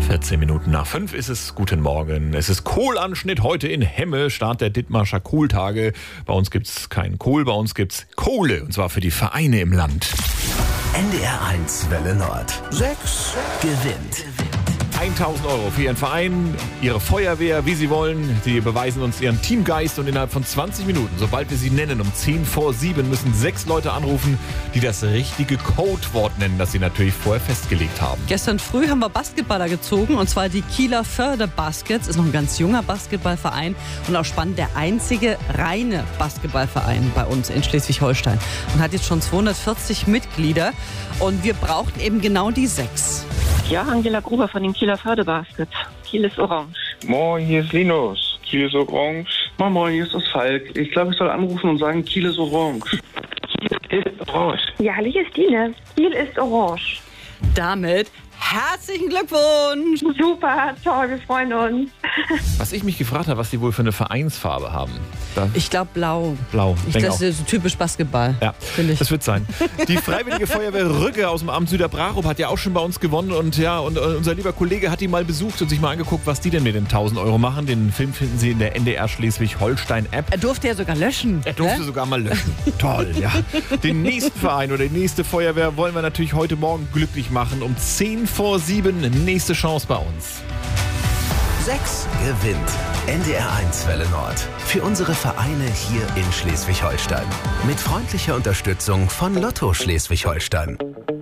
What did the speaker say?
14 Minuten nach 5 ist es. Guten Morgen. Es ist Kohlanschnitt heute in Hemme, Start der Dithmarscher Kohltage. Bei uns gibt's keinen Kohl, bei uns gibt's Kohle. Und zwar für die Vereine im Land. NDR1 Welle Nord. 6 gewinnt. 1.000 Euro für Ihren Verein, Ihre Feuerwehr, wie Sie wollen. Sie beweisen uns Ihren Teamgeist und innerhalb von 20 Minuten, sobald wir Sie nennen, um 10 vor 7, müssen 6 Leute anrufen, die das richtige Codewort nennen, das Sie natürlich vorher festgelegt haben. Gestern früh haben wir Basketballer gezogen, und zwar die Kieler Förde Baskets. Ist noch ein ganz junger Basketballverein und auch spannend, der einzige reine Basketballverein bei uns in Schleswig-Holstein. Und hat jetzt schon 240 Mitglieder. Und wir brauchten eben genau die 6. Ja, Angela Gruber von den Kieler Förde Baskets. Kiel ist orange. Moin, hier ist Linus. Kiel ist orange. Moin, hier ist das Falk. Ich glaube, ich soll anrufen und sagen, Kiel ist orange. Kiel ist orange. Ja, hallo, hier ist Dine. Kiel ist orange. Damit herzlichen Glückwunsch! Super, toll, wir freuen uns. Was ich mich gefragt habe, was Sie wohl für eine Vereinsfarbe haben. Ich glaube blau. Blau. Das ist so typisch Basketball. Ja, finde ich. Das wird sein. Die Freiwillige Feuerwehr Rügge aus dem Amt Süderbrarup hat ja auch schon bei uns gewonnen. Und unser lieber Kollege hat die mal besucht und sich mal angeguckt, was die denn mit den 1.000 Euro machen. Den Film finden Sie in der NDR Schleswig-Holstein-App. Er durfte ja sogar löschen. Er durfte sogar mal löschen. Toll, ja. Den nächsten Verein oder die nächste Feuerwehr wollen wir natürlich heute Morgen glücklich machen. Um 10 vor 7, nächste Chance bei uns. 6 gewinnt. NDR1 Welle Nord. Für unsere Vereine hier in Schleswig-Holstein. Mit freundlicher Unterstützung von Lotto Schleswig-Holstein.